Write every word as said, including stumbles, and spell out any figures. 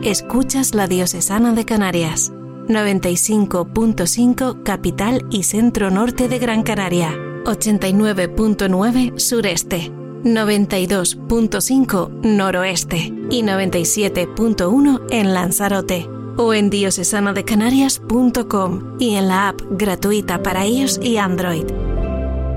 Escuchas la Diocesana de Canarias. noventa y cinco punto cinco capital y centro norte de Gran Canaria. ochenta y nueve punto nueve sureste. noventa y dos punto cinco noroeste. Y noventa y siete punto uno en Lanzarote. O en diocesana de canarias punto com y en la app gratuita para iOS y Android.